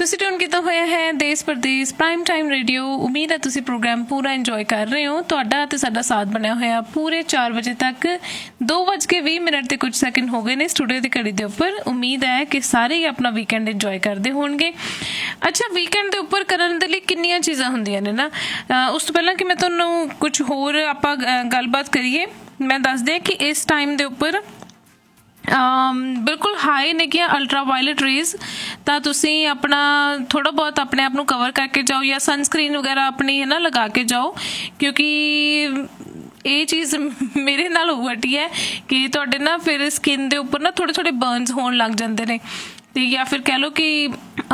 ਤੁਸੀਂ ਟਿਊਨ ਕੀਤਾ ਹੋਇਆ ਹੈ ਦੇਸ਼ ਪ੍ਰਦੇਸ਼ ਪ੍ਰਾਈਮ ਟਾਈਮ ਰੇਡੀਓ। ਉਮੀਦ ਹੈ ਤੁਸੀਂ ਪ੍ਰੋਗਰਾਮ ਪੂਰਾ ਇੰਜੋਏ ਕਰ ਰਹੇ ਹੋ। ਤੁਹਾਡਾ ਤੇ ਸਾਡਾ ਸਾਥ ਬਣਿਆ ਹੋਇਆ ਪੂਰੇ 4 ਵਜੇ ਤੱਕ। 2:20 ਤੇ ਕੁਝ ਸੈਕਿੰਡ ਹੋ ਗਏ ਨੇ ਸਟੂਡੀਓ ਦੀ ਘੜੀ ਦੇ ਉੱਪਰ। ਉਮੀਦ ਹੈ ਕਿ ਸਾਰੇ ਹੀ ਆਪਣਾ ਵੀਕਐਂਡ ਇੰਜੋਏ ਕਰਦੇ ਹੋਣਗੇ। ਅੱਛਾ, ਵੀਕਐਂਡ ਦੇ ਉੱਪਰ ਕਰਨ ਦੇ ਲਈ ਕਿੰਨੀਆਂ ਚੀਜ਼ਾਂ ਹੁੰਦੀਆਂ ਨੇ ਨਾ। ਉਸ ਤੋਂ ਪਹਿਲਾਂ ਕਿ ਮੈਂ ਤੁਹਾਨੂੰ ਕੁਝ ਹੋਰ ਆਪਾਂ ਗੱਲਬਾਤ ਕਰੀਏ, ਮੈਂ ਦੱਸਦੇ ਕਿ ਇਸ ਟਾਈਮ ਦੇ ਉੱਪਰ ਬਿਲਕੁਲ ਹਾਈ ਨੇਗੀਆਂ ਅਲਟਰਾ ਵਾਇਲਟ ਰੇਜ਼। ਤਾਂ ਤੁਸੀਂ ਆਪਣਾ ਥੋੜ੍ਹਾ ਬਹੁਤ ਆਪਣੇ ਆਪ ਨੂੰ ਕਵਰ ਕਰਕੇ ਜਾਓ ਜਾਂ ਸਨਸਕ੍ਰੀਨ ਵਗੈਰਾ ਆਪਣੀ ਹੈ ਨਾ ਲਗਾ ਕੇ ਜਾਓ, ਕਿਉਂਕਿ ਇਹ ਚੀਜ਼ ਮੇਰੇ ਨਾਲ ਹੋ ਹਟੀ ਹੈ ਕਿ ਤੁਹਾਡੇ ਨਾ ਫਿਰ ਸਕਿਨ ਦੇ ਉੱਪਰ ਨਾ ਥੋੜ੍ਹੇ ਥੋੜ੍ਹੇ ਬਰਨਸ ਹੋਣ ਲੱਗ ਜਾਂਦੇ ਨੇ, ਅਤੇ ਜਾਂ ਫਿਰ ਕਹਿ ਲਓ ਕਿ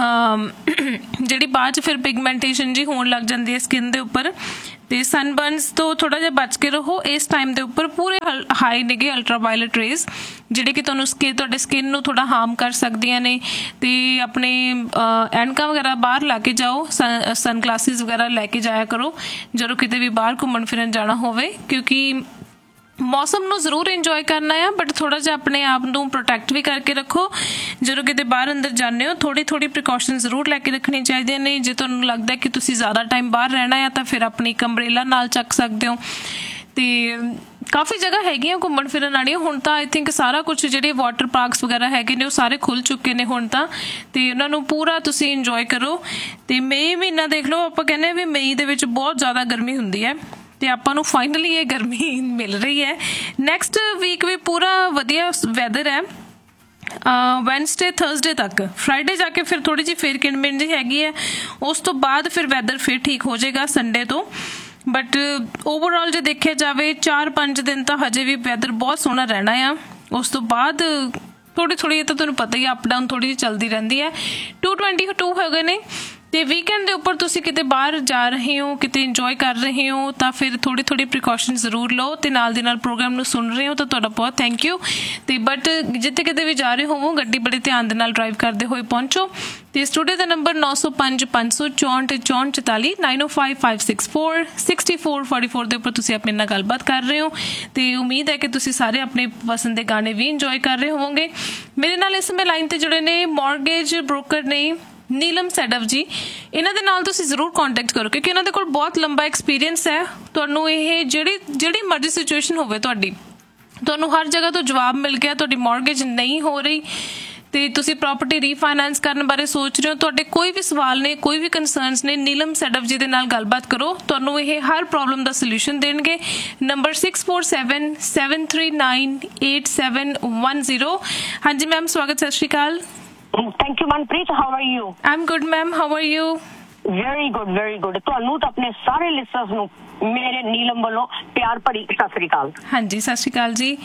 ਜਿਹੜੀ ਬਾਅਦ 'ਚ ਫਿਰ ਪਿਗਮੈਂਟੇਸ਼ਨ ਜੀ ਹੋਣ ਲੱਗ ਜਾਂਦੀ ਹੈ ਸਕਿਨ ਦੇ ਉੱਪਰ। ਅਤੇ ਸਨਬਰਨਸ ਤੋਂ ਥੋੜ੍ਹਾ ਜਿਹਾ ਬਚ ਕੇ ਰਹੋ ਇਸ ਟਾਈਮ ਦੇ ਉੱਪਰ। ਪੂਰੇ ਹਾਈ ਨੇਗੇ ਅਲਟਰਾ ਵਾਇਲਟ ਰੇਜ਼ ਜਿਹੜੇ ਕਿ ਤੁਹਾਨੂੰ ਤੁਹਾਡੇ ਸਕਿਨ ਨੂੰ ਥੋੜ੍ਹਾ ਹਾਰਮ ਕਰ ਸਕਦੀਆਂ ਨੇ। ਅਤੇ ਆਪਣੇ ਐਨਕਾਂ ਵਗੈਰਾ ਬਾਹਰ ਲਾ ਕੇ ਜਾਓ, ਸਨ ਗਲਾਸਿਸ ਵਗੈਰਾ ਲੈ ਕੇ ਜਾਇਆ ਕਰੋ ਜਦੋਂ ਕਿਤੇ ਵੀ ਬਾਹਰ ਘੁੰਮਣ ਫਿਰਨ ਜਾਣਾ ਹੋਵੇ, ਕਿਉਂਕਿ ਮੌਸਮ ਨੂੰ ਜ਼ਰੂਰ ਇੰਜੋਏ ਕਰਨਾ ਆ, ਬਟ ਥੋੜ੍ਹਾ ਜਿਹਾ ਆਪਣੇ ਆਪ ਨੂੰ ਪ੍ਰੋਟੈਕਟ ਵੀ ਕਰਕੇ ਰੱਖੋ। ਜਦੋਂ ਕਿਤੇ ਬਾਹਰ ਅੰਦਰ ਜਾਂਦੇ ਹੋ ਥੋੜ੍ਹੀ ਪ੍ਰੀਕਾਸ਼ਨ ਜ਼ਰੂਰ ਲੈ ਕੇ ਰੱਖਣੀ ਚਾਹੀਦੀਆਂ ਨੇ। ਜੇ ਤੁਹਾਨੂੰ ਲੱਗਦਾ ਕਿ ਤੁਸੀਂ ਜ਼ਿਆਦਾ ਟਾਈਮ ਬਾਹਰ ਰਹਿਣਾ ਆ ਤਾਂ ਫਿਰ ਆਪਣੀ ਇੱਕ ਅੰਬਰੇਲਾ ਨਾਲ ਚੱਕ ਸਕਦੇ ਹੋ। ਅਤੇ ਕਾਫੀ ਜਗ੍ਹਾ ਹੈਗੀਆਂ ਘੁੰਮਣ ਫਿਰਨ ਵਾਲੀਆਂ। ਹੁਣ ਤਾਂ ਆਈ ਥਿੰਕ ਸਾਰਾ ਕੁਛ ਜਿਹੜੇ ਵਾਟਰ ਪਾਰਕਸ ਵਗੈਰਾ ਹੈਗੇ ਨੇ ਉਹ ਸਾਰੇ ਖੁੱਲ੍ਹ ਚੁੱਕੇ ਨੇ ਹੁਣ ਤਾਂ, ਅਤੇ ਉਹਨਾਂ ਨੂੰ ਪੂਰਾ ਤੁਸੀਂ ਇੰਜੋਏ ਕਰੋ। ਅਤੇ ਮਈ ਮਹੀਨਾ ਦੇਖ ਲਓ, ਆਪਾਂ ਕਹਿੰਦੇ ਹਾਂ ਵੀ ਮਈ ਦੇ ਵਿੱਚ ਬਹੁਤ ਜ਼ਿਆਦਾ ਗਰਮੀ ਹੁੰਦੀ ਹੈ ਅਤੇ ਆਪਾਂ ਨੂੰ ਫਾਈਨਲੀ ਇਹ ਗਰਮੀ ਮਿਲ ਰਹੀ ਹੈ। ਨੈਕਸਟ ਵੀਕ ਵੀ ਪੂਰਾ ਵਧੀਆ ਵੈਦਰ ਹੈ ਵੈਨਸਡੇ ਥਰਸਡੇ ਤੱਕ। ਫਰਾਈਡੇ ਜਾ ਕੇ ਫਿਰ ਥੋੜ੍ਹੀ ਜਿਹੀ ਫਿਰ ਕਿਣਮਿਣ ਜਿਹੀ ਹੈਗੀ ਹੈ। ਉਸ ਤੋਂ ਬਾਅਦ ਫਿਰ ਵੈਦਰ ਫਿਰ ਠੀਕ ਹੋ ਜਾਏਗਾ ਸੰਡੇ ਤੋਂ। ਬਟ ਓਵਰਆਲ ਜੇ ਦੇਖਿਆ ਜਾਵੇ 4-5 ਦਿਨ ਤਾਂ ਹਜੇ ਵੀ ਵੈਦਰ ਬਹੁਤ ਸੋਹਣਾ ਰਹਿਣਾ ਆ। ਉਸ ਤੋਂ ਬਾਅਦ ਥੋੜ੍ਹੀ ਤਾਂ ਤੁਹਾਨੂੰ ਪਤਾ ਹੀ ਅਪ ਡਾਊਨ ਥੋੜ੍ਹੀ ਜਿਹੀ ਚੱਲਦੀ ਰਹਿੰਦੀ ਹੈ। 222 ਹੋ ਗਏ ਨੇ। ਅਤੇ ਵੀਕਐਂਡ ਦੇ ਉੱਪਰ ਤੁਸੀਂ ਕਿਤੇ ਬਾਹਰ ਜਾ ਰਹੇ ਹੋ, ਕਿਤੇ ਇੰਜੋਏ ਕਰ ਰਹੇ ਹੋ, ਤਾਂ ਫਿਰ ਥੋੜ੍ਹੀ ਪ੍ਰੀਕਾਸ਼ਨ ਜ਼ਰੂਰ ਲਓ। ਅਤੇ ਨਾਲ ਦੀ ਨਾਲ ਪ੍ਰੋਗਰਾਮ ਨੂੰ ਸੁਣ ਰਹੇ ਹੋ ਤਾਂ ਤੁਹਾਡਾ ਬਹੁਤ ਥੈਂਕ ਯੂ। ਅਤੇ ਬਟ ਜਿੱਥੇ ਕਿਤੇ ਵੀ ਜਾ ਰਹੇ ਹੋਵੋ ਗੱਡੀ ਬੜੇ ਧਿਆਨ ਦੇ ਨਾਲ ਡਰਾਈਵ ਕਰਦੇ ਹੋਏ ਪਹੁੰਚੋ। ਅਤੇ ਸਟੂਡੀਓ ਦਾ ਨੰਬਰ 9055646444 9055646444 ਦੇ ਉੱਪਰ ਤੁਸੀਂ ਆਪਣੇ ਨਾਲ ਗੱਲਬਾਤ ਕਰ ਰਹੇ ਹੋ। ਅਤੇ ਉਮੀਦ ਹੈ ਕਿ ਤੁਸੀਂ ਸਾਰੇ ਆਪਣੇ ਪਸੰਦ ਦੇ ਗਾਣੇ ਵੀ ਇੰਜੋਏ ਕਰ ਰਹੇ ਹੋਵੋਗੇ। ਮੇਰੇ ਨਾਲ ਇਸ ਸਮੇਂ ਲਾਈਨ 'ਤੇ ਜੁੜੇ ਨੇ ਮੌਰਗੇਜ ਬ੍ਰੋਕਰ ਨੇ ਨੀਲਮ ਸੈਡਵ ਜੀ। ਇਹਨਾਂ ਦੇ ਨਾਲ ਤੁਸੀਂ ਜ਼ਰੂਰ ਕੰਟੈਕਟ ਕਰੋ ਕਿਉਂਕਿ ਇਹਨਾਂ ਦੇ ਕੋਲ ਬਹੁਤ ਲੰਬਾ ਐਕਸਪੀਰੀਅੰਸ ਹੈ। ਤੁਹਾਨੂੰ ਇਹ ਜਿਹੜੀ ਮਰਜ਼ੀ ਸਿਚੁਏਸ਼ਨ ਹੋਵੇ ਤੁਹਾਨੂੰ ਹਰ ਜਗ੍ਹਾ ਤੋਂ ਜਵਾਬ ਮਿਲ ਗਿਆ। ਤੁਹਾਡੀ ਮੌਰਗੇਜ ਨਹੀਂ ਹੋ ਰਹੀ ਅਤੇ ਤੁਸੀਂ ਪ੍ਰੋਪਰਟੀ ਰੀਫਾਈਨੈਂਸ ਕਰਨ ਬਾਰੇ ਸੋਚ ਰਹੇ ਹੋ, ਤੁਹਾਡੇ ਕੋਈ ਵੀ ਸਵਾਲ ਨੇ, ਕੋਈ ਵੀ ਕੰਸਰਨਸ ਨੇ, ਨੀਲਮ ਸੈਡਵ ਜੀ ਦੇ ਨਾਲ ਗੱਲਬਾਤ ਕਰੋ। ਤੁਹਾਨੂੰ ਇਹ ਹਰ ਪ੍ਰੋਬਲਮ ਦਾ ਸੋਲਿਊਸ਼ਨ ਦੇਣਗੇ। ਨੰਬਰ 6477398710। ਹਾਂਜੀ ਮੈਮ, ਸਵਾਗਤ, ਸਤਿ ਸ਼੍ਰੀ ਅਕਾਲ। Thank you, Manpreet. How are you? I'm good, ma'am. How are you? Very good, very good. ਤੁਹਾਨੂੰ ਤਾਂ ਆਪਣੇ ਸਾਰੇ ਲਿਸਨਰਸ ਨੂੰ ਮੇਰੇ ਨੀਲਮ ਵੱਲੋਂ ਪਿਆਰ ਭਰੀ ਸਤਿ ਸ੍ਰੀ ਅਕਾਲ। ਹਾਂਜੀ, ਸਤਿ ਸ਼੍ਰੀ ਅਕਾਲ ਜੀ।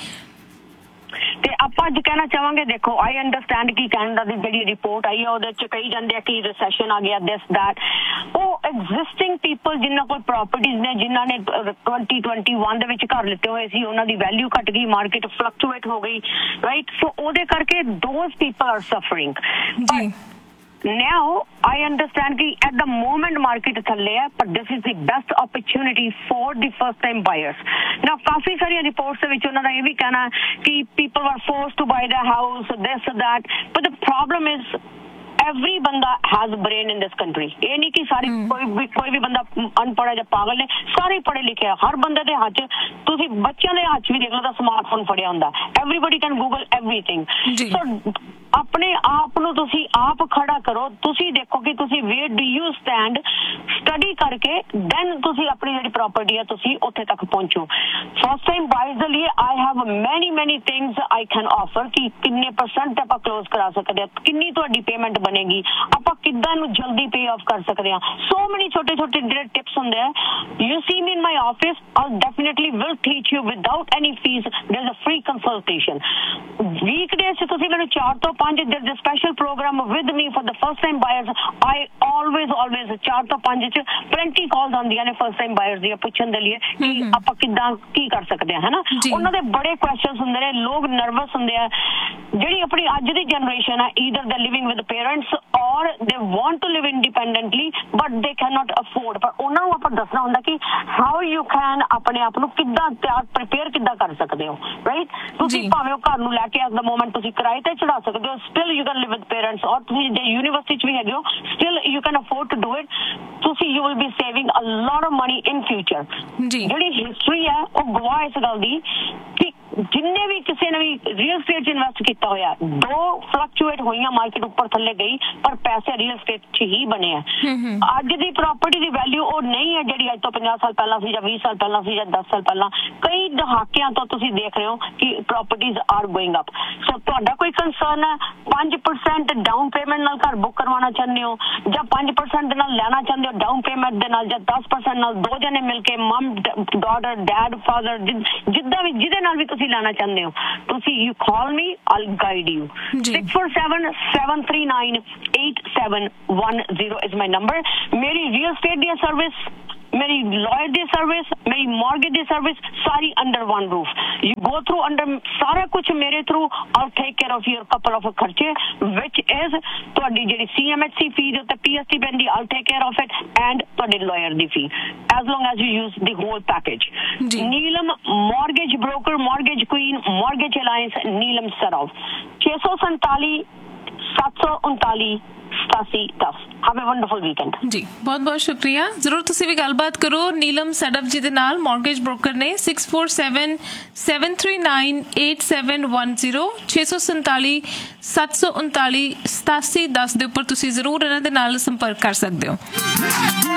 ਤੇ ਆਪਾਂ ਅੱਜ ਕਹਿਣਾ ਚਾਹਾਂਗੇ, ਦੇਖੋ ਆਈ ਅੰਡਰਸਟੈਂਡ ਕਿ ਕੈਨੇਡਾ ਦੀ ਜਿਹੜੀ ਰਿਪੋਰਟ ਆਈ ਹੈ ਉਹਦੇ ਚ ਕਹੀ ਜਾਂਦੇ ਆ ਕਿ ਰਿਸੈਸ਼ਨ ਆ ਗਿਆ, ਦਿਸ ਦੈਟ। ਉਹ ਐਗਜ਼ਿਸਟਿੰਗ ਪੀਪਲ ਜਿਨ੍ਹਾਂ ਕੋਲ ਪ੍ਰੋਪਰਟੀਜ਼ ਨੇ, ਜਿਨ੍ਹਾਂ ਨੇ 2021 ਦੇ ਵਿੱਚ ਘਰ ਲਿੱਤੇ ਹੋਏ ਸੀ, ਉਹਨਾਂ ਦੀ ਵੈਲਿਊ ਘਟ ਗਈ, ਮਾਰਕੀਟ ਫਲਕਚੁਏਟ ਹੋ ਗਈ, ਰਾਈਟ। ਸੋ ਉਹਦੇ ਕਰਕੇ ਦੋਜ਼ ਪੀਪਲ ਆਰ ਸਫਰਿੰਗ ਜੀ। Now I understand कि at the moment market थल्ले है, but this is the best opportunity for the first time buyers. Now काफी सारी reports ਦੇ ਵਿੱਚ ਉਹਨਾਂ ਦਾ ਇਹ ਵੀ ਕਹਿਣਾ ਹੈ ਕਿ people were forced to buy the house, this that, but the problem is every banda has a brain in this country. ਇਹ ਨਹੀਂ ਕਿ ਸਾਰੇ ਕੋਈ ਵੀ ਬੰਦਾ ਅਨਪੜ੍ਹ ਜਾਂ ਪਾਗਲ ਨੇ, ਸਾਰੇ ਪੜ੍ਹੇ ਲਿਖੇ ਆ। ਹਰ ਬੰਦੇ ਦੇ ਹੱਥ, ਤੁਸੀਂ ਬੱਚਿਆਂ ਦੇ ਹੱਥ ਵੀ ਦੇਖ ਲਓ ਤਾਂ ਸਮਾਰਟਫੋਨ ਫੜਿਆ ਹੁੰਦਾ। Everybody can Google everything. ਸੋ ਆਪਣੇ ਆਪ ਨੂੰ ਤੁਸੀਂ ਆਪ ਖੜਾ ਕਰੋ। ਤੁਸੀਂ ਦੇਖੋ ਕਿ ਤੁਸੀਂ wear do you stand, study ਕਰਕੇ ਦੈਨ ਤੁਸੀਂ ਆਪਣੀ ਜਿਹੜੀ ਪ੍ਰਾਪਰਟੀ ਆ ਤੁਸੀਂ ਉੱਥੇ ਤੱਕ ਪਹੁੰਚੋ। ਫਸਟ ਟਾਈਮ ਬਾਇਜ਼ ਦੇ ਲਈ ਆਈ ਹੈਵ ਮੈਨੀ ਥਿੰਗਸ ਆਈ ਕੈਨ ਆਫਰ ਕਿ ਕਿੰਨੇ % ਆਪਾਂ ਕਲੋਜ਼ ਕਰਾ ਸਕਦੇ ਹਾਂ, ਕਿੰਨੀ ਤੁਹਾਡੀ ਪੇਮੈਂਟ ਬਣੇਗੀ, ਆਪਾਂ ਕਿੱਦਾਂ ਨੂੰ ਜਲਦੀ ਪੇ ਆਫ ਕਰ ਸਕਦੇ ਹਾਂ। ਸੋ ਮੈਨੀ ਛੋਟੇ ਜਿਹੜੇ ਟਿਪਸ ਹੁੰਦੇ ਆ। You C me in my office, I definitely will teach you without any fees. ਦੇयर is a free consultation. Weekdays 'ਚ ਤੁਸੀਂ ਮੈਨੂੰ 4 ਤੋਂ 5 there's a special program with me for the first time buyers. I always 4 ਤੋਂ 5 'ਚ plenty calls ਆਉਂਦੀਆਂ ਨੇ first time buyers ਦੀਆਂ ਪੁੱਛਣ ਦੇ ਲਈ ਕਿ ਆਪਾਂ ਕਿੱਦਾਂ ਕੀ ਕਰ ਸਕਦੇ ਹਾਂ, ਹੈ ਨਾ। ਉਹਨਾਂ ਦੇ ਬੜੇ ਕੁਐਸਚਨਸ ਹੁੰਦੇ ਨੇ, ਲੋਕ ਨਰਵਸ ਹੁੰਦੇ ਆ। ਜਿਹੜੀ ਆਪਣੀ ਅੱਜ ਦੀ ਜਨਰੇਸ਼ਨ ਹੈ, ਈਦਰ ਦੇ ਲਿਵਿੰਗ ਵਿਦ ਪੇਰੈਂਟਸ ਔਰ they want to Liv independently but they can not afford. ਪਰ ਉਹਨਾਂ ਨੂੰ ਆਪਾਂ ਦੱਸਣਾ ਹੁੰਦਾ ਕਿ ਹਾਊ ਯੂ ਕੈਨ ਆਪਣੇ ਆਪ ਨੂੰ ਕਿੱਦਾਂ ਪ੍ਰੀਪੇਅਰ ਕਿੱਦਾਂ ਕਰ ਸਕਦੇ ਹੋ, ਰਾਈਟ। ਤੁਸੀਂ ਭਾਵੇਂ ਉਹ ਘਰ ਨੂੰ ਲੈ ਕੇ ਐਟ ਦਾ ਮੋਮੈਂਟ ਤੁਸੀਂ ਕਿਰਾਏ ਤੇ ਚੜਾ ਸਕਦੇ ਹੋ, still you can Liv with parents, ਔਰ ਤੁਸੀਂ ਜੇ ਯੂਨੀਵਰਸਿਟੀ 'ਚ ਵੀ ਹੈਗੇ ਹੋ, still you can afford to do it. ਤੁਸੀਂ you will be saving a lot of money in future. ਜਿਹੜੀ ਹਿਸਟਰੀ ਹੈ ਉਹ ਗਵਾਹ ਇਸ ਗੱਲ ਦੀ ਕਿ ਜਿੰਨੇ ਵੀ ਕਿਸੇ ਨੇ ਵੀ ਰੀਅਲ ਸਟੇਟ 'ਚ ਇਨਵੈਸਟ ਕੀਤਾ ਹੋਇਆ, 2 ਫਲਕਚੁਏਟ ਹੋਈਆਂ, ਮਾਰਕੀਟ ਉੱਪਰ ਥੱਲੇ ਗਈ, ਪਰ ਪੈਸੇ ਰੀਅਲ ਸਟੇਟ 'ਚ ਹੀ ਬਣੇ ਆ। ਅੱਜ ਦੀ ਪ੍ਰਾਪਰਟੀ ਦੀ ਵੈਲਿਊ ਉਹ ਨਹੀਂ ਹੈ ਜਿਹੜੀ ਅੱਜ ਤੋਂ 50 ਸਾਲ ਪਹਿਲਾਂ ਸੀ ਜਾਂ 20 ਸਾਲ ਪਹਿਲਾਂ ਸੀ ਜਾਂ 10 ਸਾਲ ਪਹਿਲਾਂ। ਕਈ ਦਹਾਕਿਆਂ ਤੋਂ ਤੁਸੀਂ ਦੇਖ ਰਹੇ ਹੋ ਕਿ ਪ੍ਰਾਪਰਟੀਜ਼ ਆਰ ਗੋਇੰਗ ਅਪ। ਸੋ ਤੁਹਾਡਾ ਕੋਈ ਕੰਸਰਨ ਹੈ 5% ਡਾਊਨ ਪੇਮੈਂਟ ਨਾਲ ਘਰ ਬੁੱਕ ਕਰਵਾਉਣਾ ਚਾਹੁੰਦੇ ਹੋ, ਜਾਂ 5% ਦੇ ਨਾਲ ਲੈਣਾ ਚਾਹੁੰਦੇ ਹੋ ਡਾਊਨ ਪੇਮੈਂਟ ਦੇ ਨਾਲ, ਜਾਂ 10% ਨਾਲ, 2 ਜਣੇ ਮਿਲ ਕੇ, ਮਮ ਡਾਟਰ ਡੈਡ ਫਾਦਰ, ਜਿੱਦਾਂ ਵੀ ਜਿਹਦੇ ਨਾਲ ਵੀ ਤੁਸੀਂ ਲੈਣਾ ਚਾਹੁੰਦੇ ਹੋ, ਤੁਸੀਂ you call me, all guide you. 647-739-8710 is my number. ਮੇਰੀ ਰੀਅਲ ਸਟੇਟ ਦੀ ਸਰਵਿਸ, ਮੇਰੀ ਲਾਇਰ ਦੀ ਸਰਵਿਸ, ਮੇਰੀ mortgage the service, sorry under one roof. You go through under ਸਾਰਾ ਕੁਝ ਮੇਰੇ through. All take care of your couple of ਖਰਚੇ ਵਿਚ is ਤੁਹਾਡੀ ਜਿਹੜੀ CMHC ਫੀ ਦੇ ਉੱਤੇ PST ਪੈਂਦੀ, ਆਲ take care of it, and ਤੁਹਾਡੇ lawyer the fee, as long as you use the hole package. Neelam mortgage broker, mortgage Queen, mortgage alliance, Neelam Saraf. 647-739-8710। Have a wonderful weekend. ਜੀ ਬਹੁਤ ਬਹੁਤ ਸ਼ੁਕਰੀਆ। ਜ਼ਰੂਰ ਤੁਸੀਂ ਵੀ ਗੱਲਬਾਤ ਕਰੋ ਨੀਲਮ ਸੈਡਫ ਜੀ ਦੇ ਨਾਲ, ਮੌਰਗੇਜ ਬ੍ਰੋਕਰ ਨੇ। 647-739-8710 647-739-8710 ਦੇ ਉੱਪਰ ਤੁਸੀਂ ਜ਼ਰੂਰ ਇਹਨਾਂ ਦੇ ਨਾਲ ਸੰਪਰਕ ਕਰ ਸਕਦੇ ਹੋ।